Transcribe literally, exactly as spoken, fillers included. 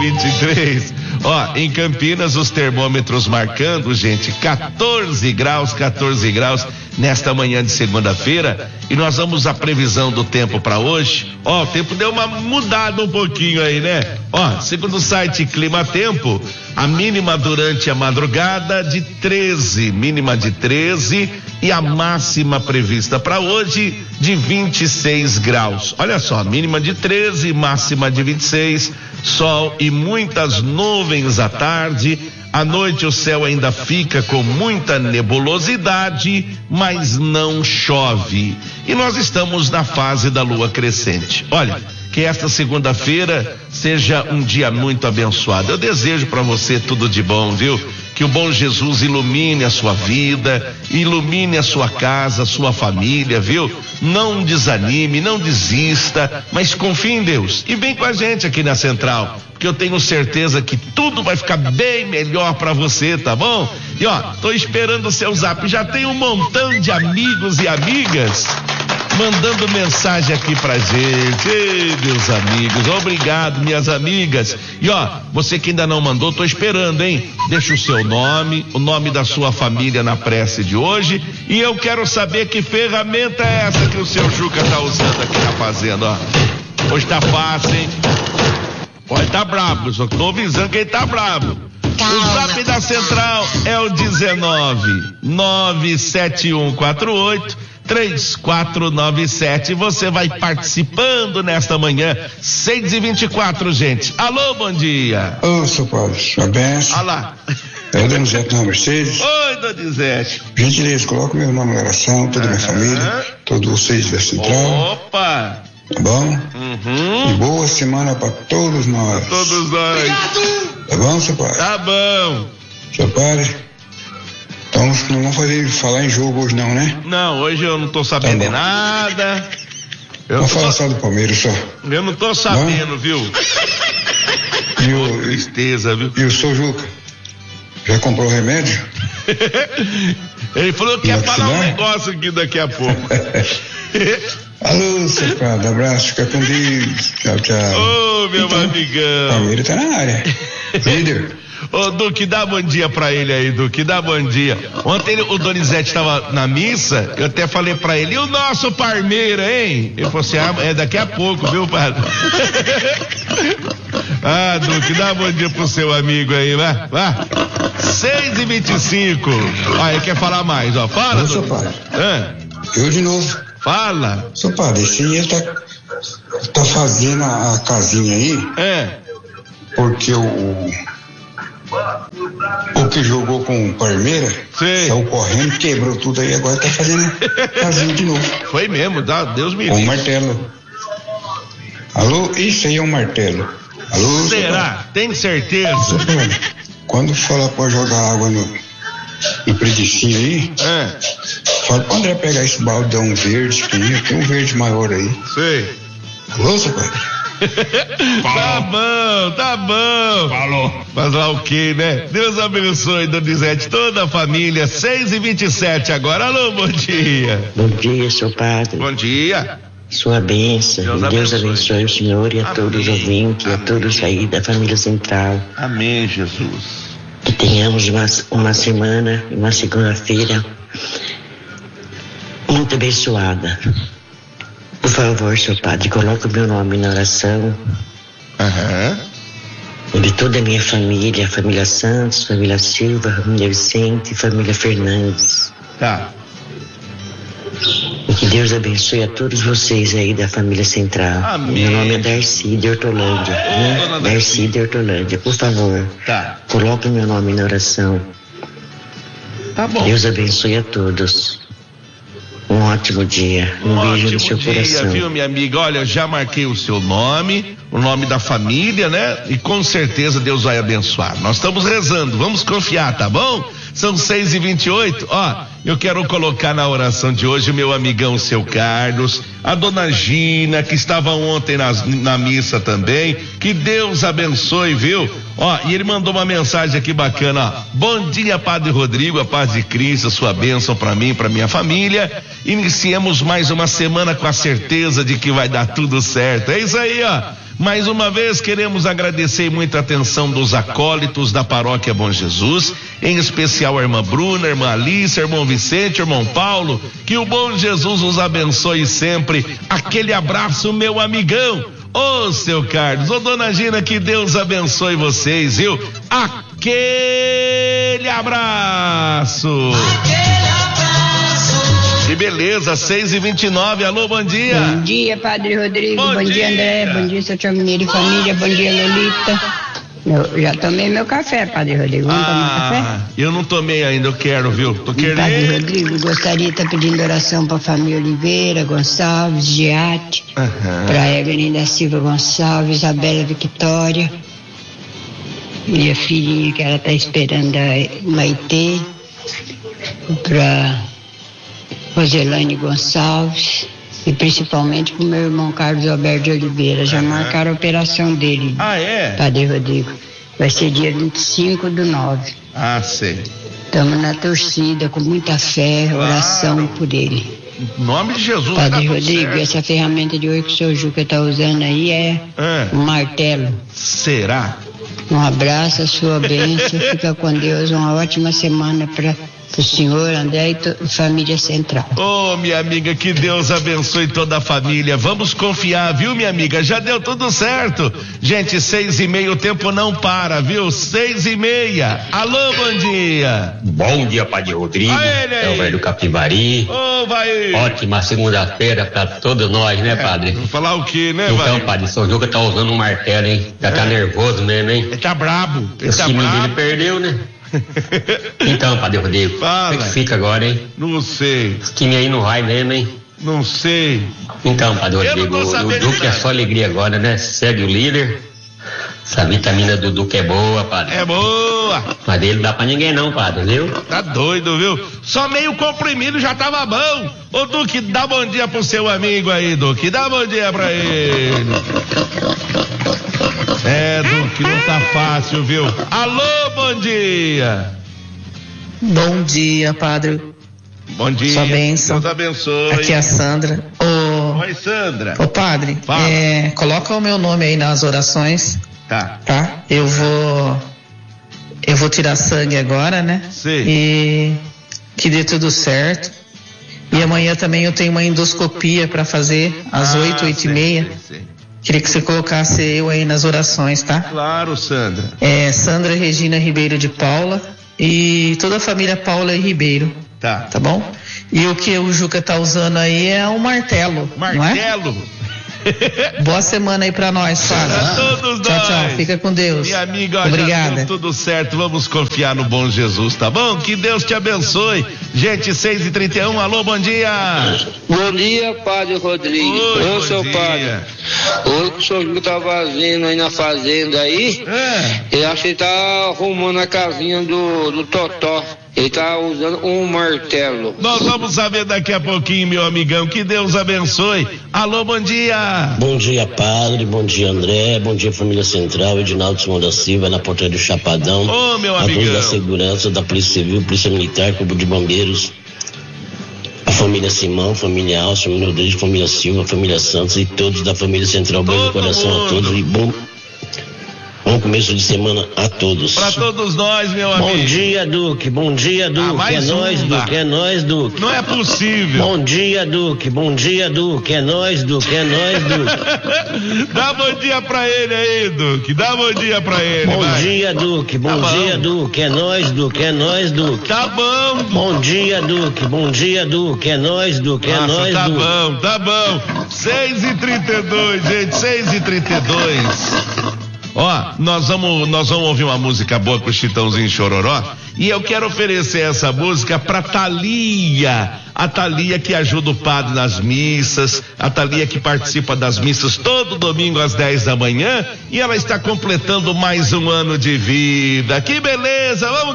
vinte e três. Ó, em Campinas os termômetros marcando, gente, quatorze graus, quatorze graus nesta manhã de segunda-feira. E nós vamos à previsão do tempo para hoje. Ó, o tempo deu uma mudada um pouquinho aí, né? Ó, segundo o site Clima Tempo, a mínima durante a madrugada de treze, mínima de treze, e a máxima prevista para hoje de vinte e seis graus. Olha só, mínima de treze, máxima de vinte e seis, sol e muitas nuvens à tarde. À noite o céu ainda fica com muita nebulosidade, mas não chove. E nós estamos na fase da lua crescente. Olha, que esta segunda-feira seja um dia muito abençoado. Eu desejo para você tudo de bom, viu? Que o bom Jesus ilumine a sua vida, ilumine a sua casa, a sua família, viu? Não desanime, não desista, mas confie em Deus. E vem com a gente aqui na Central, porque eu tenho certeza que tudo vai ficar bem melhor para você, tá bom? E ó, tô esperando o seu zap. Já tem um montão de amigos e amigas mandando mensagem aqui pra gente. Ei, meus amigos, obrigado, minhas amigas. E ó, você que ainda não mandou, tô esperando, hein? Deixa o seu nome, o nome da sua família na prece de hoje, e eu quero saber que ferramenta é essa que o seu Juca tá usando aqui na fazenda, ó. Hoje tá fácil, hein? Pode tá bravo, só tô avisando que ele tá bravo. O zap da Central é o dezenove, nove sete um quatro oito, três quatro nove sete. Você vai participando nesta manhã, seis e vinte e quatro, gente. Alô, bom dia. Ô, seu Paulo, sua benção. Olha lá. É o Donizete na Mercedes. Oi, Donizete. Gentileza, coloca meu nome na oração, toda a minha família, todos vocês da Central. Opa. Tá bom? Uhum. E boa semana pra todos nós. Todos nós. Obrigado. Tá bom, seu pai? Tá bom. Seu padre, então não vamos fazer, falar em jogo hoje não, né? Não, hoje eu não tô sabendo tá de nada. Eu vamos tô... falar só do Palmeiras só. Eu não tô sabendo, não? Viu? E o, tristeza, viu? E o seu Juca? Já comprou o remédio? Ele falou que ia falar um negócio aqui daqui a pouco. Alô, seu padre, abraço, fica com Deus. Tchau, tchau. Ô, oh, meu então, amigão. Palmeiras tá na área. Líder. Ô, oh, Duque, dá bom dia pra ele aí, Duque, dá bom dia. Ontem o Donizete tava na missa, eu até falei pra ele, e o nosso Parmeira, hein? Ele falou assim, ah, é daqui a pouco, viu, padre? Ah, Duque, dá bom dia pro seu amigo aí, vai, vai. seis e vinte e cinco. Ah, ele quer falar mais, ó, fala, Ô, seu padre. Ah. Eu de novo. Fala. Seu padre, esse aí ele tá, tá fazendo a, a casinha aí. É. Porque o, o que jogou com o Palmeiras saiu correndo, quebrou tudo aí, agora tá fazendo a casinha de novo. Foi mesmo, dá, Deus me livre. Com um martelo. Alô, isso aí é um martelo. Alô, será? Tem certeza? Seu padre, quando fala pra jogar água no, no predicinho aí, é. Fala pro André pegar esse baldão verde, que tem um verde maior aí. Sei. Alô, seu pai? Tá bom, tá bom. Falou. Mas lá o que, né? Deus abençoe, Donizete, toda a família. seis e vinte e sete agora. Alô, bom dia. Bom dia, seu padre. Bom dia. Sua bênção. Deus abençoe, Deus abençoe o senhor e a Amém. Todos os ouvintes, Amém. A todos aí da família Central. Amém, Jesus. Que tenhamos uma, uma semana, uma segunda-feira muito abençoada. Por favor, seu padre, coloque o meu nome na oração. Aham. Uhum. De toda a minha família, família Santos, família Silva, família Vicente, família Fernandes. Tá. E que Deus abençoe a todos vocês aí da família Central. Amém. Meu nome é Darcy de Hortolândia, né? Darcy de Hortolândia, por favor. Tá. Coloque meu nome na oração. Tá bom. Deus abençoe a todos. Um ótimo dia. Um, um beijo no seu dia, coração. Viu, minha amiga? Olha, já marquei o seu nome, o nome da família, né? E com certeza Deus vai abençoar. Nós estamos rezando, vamos confiar, tá bom? São seis e vinte e oito. Ó, eu quero colocar na oração de hoje o meu amigão seu Carlos, a dona Gina, que estava ontem na, na missa também. Que Deus abençoe, viu? Ó, e ele mandou uma mensagem aqui bacana, ó. Bom dia, Padre Rodrigo, a paz de Cristo, a sua bênção para mim, para minha família. Iniciemos mais uma semana com a certeza de que vai dar tudo certo. É isso aí, ó. Mais uma vez queremos agradecer muita atenção dos acólitos da Paróquia Bom Jesus, em especial a irmã Bruna, a irmã Alice, irmão Vicente, irmão Paulo, que o bom Jesus os abençoe sempre. Aquele abraço, meu amigão. Ô, seu Carlos, ô, dona Gina, que Deus abençoe vocês, viu? Aquele abraço. Aquele abraço. Que beleza, seis e vinte e nove, alô, bom dia. Bom dia, Padre Rodrigo, bom, bom dia. dia, André, bom dia, seu tio Mineiro e família, bom dia, Lolita. Eu já tomei meu café, Padre Rodrigo. Vamos ah, tomar café? Eu não tomei ainda, eu quero, viu? Tô querendo. Padre Rodrigo, gostaria de estar pedindo oração para a família Oliveira, Gonçalves, Giatti, uhum. Para Evelyn da Silva Gonçalves, Isabela Victória, minha filhinha que ela está esperando, a Maitê, para Roselane Gonçalves. E principalmente pro meu irmão Carlos Alberto de Oliveira. Já uhum. marcaram a operação dele. Ah, é? Padre Rodrigo. Vai ser dia vinte e cinco do nove. Ah, sei. Estamos na torcida, com muita fé, oração claro. Por ele. Em nome de Jesus. Padre Rodrigo, certo. Essa ferramenta de hoje que o senhor Juca está usando aí é, é um martelo. Será? Um abraço, a sua bênção. Fica com Deus. Uma ótima semana para o senhor, André e to- família Central. Ô, oh, minha amiga, que Deus abençoe toda a família. Vamos confiar, viu, minha amiga? Já deu tudo certo. Gente, seis e meia, o tempo não para, viu? Seis e meia. Alô, bom dia. Bom dia, Padre Rodrigo. É o velho Capivari. Ô, oh, vai. Ótima segunda-feira pra todos nós, né, Padre? É, vou falar o quê, né, então, vai? Então, Padre, São Juca tá usando um martelo, hein? Já é. Tá nervoso mesmo, hein? Ele tá brabo. Ele o tá time brabo. dele perdeu, né? Então, Padre Rodrigo, fala. Como é que fica agora, hein? Não sei. Esse time aí não vai mesmo, hein? Não sei. Então, Padre Rodrigo, o Duque é só alegria agora, né? Segue o líder. Essa vitamina do Duque é boa, Padre. É boa. Mas ele não dá pra ninguém não, Padre, viu? Tá doido, viu? Só meio comprimido já tava bom. Ô, Duque, dá bom dia pro seu amigo aí, Duque. Dá bom dia pra ele. É, Duque, não tá fácil, viu? Alô, bom dia. Bom dia, Padre. Bom dia. Sua bênção. Deus abençoe. Aqui é a Sandra. Ô, Oi, Sandra. Ô, Padre, é, coloca o meu nome aí nas orações. Tá. Tá? Eu vou... Eu vou tirar sangue agora, né? Sim. E que dê tudo certo. E amanhã também eu tenho uma endoscopia para fazer às oito, oito e meia. Queria que você colocasse eu aí nas orações, tá? Claro, Sandra. É Sandra Regina Ribeiro de Paula e toda a família Paula e Ribeiro. Tá. Tá bom? E o que o Juca tá usando aí é um martelo. Martelo? Não é? Boa semana aí pra nós, Fábio. Pra todos tchau, nós. Tchau, fica com Deus. Minha amiga, ó, obrigada. Já deu tudo certo, vamos confiar no bom Jesus, tá bom? Que Deus te abençoe. Gente, seis e trinta e um, alô, bom dia. Bom dia, Padre Rodrigo. Oi, Ô, seu dia. Padre. Hoje o senhor que tava vindo aí na fazenda aí, é. eu acho que ele tá arrumando a casinha do, do Totó. Ele tá usando um martelo. Nós vamos saber daqui a pouquinho, meu amigão. Que Deus abençoe. Alô, bom dia. Bom dia, Padre. Bom dia, André. Bom dia, família Central. Edinaldo Simão da Silva, na portaria do Chapadão. Ô, meu a amigão. todos da segurança, da Polícia Civil, Polícia Militar, Corpo de Bombeiros. A família Simão, família Alves, família Rodrigues, família Silva, família Santos e todos da família Central. Bom do coração mundo. a todos e bom... Bom começo de semana a todos. Pra todos nós, meu amigo. Bom dia, Duque. Bom dia, Duque. Ah, é nós, um, Duque. É nós, Duque. Não é possível. Bom dia, Duque. Bom dia, Duque. É nós, Duque. É nós, Duque. Dá bom dia pra ele aí, Duque. Dá bom dia pra ele. Bom vai. dia, Duque. Bom tá dia, Duque. É nós, Duque. É nós, Duque. Tá bom. Bom dia, Duque. Bom dia, Duque. É nós, Duque. É Nossa, nós, tá Duque. Tá bom, tá bom. seis e trinta e dois, gente. seis e trinta e dois. Ó, nós vamos, nós vamos ouvir uma música boa com o Chitãozinho Chororó. E eu quero oferecer essa música pra Thalia. A Thalia que ajuda o padre nas missas. A Thalia que participa das missas todo domingo às dez da manhã. E ela está completando mais um ano de vida. Que beleza! Vamos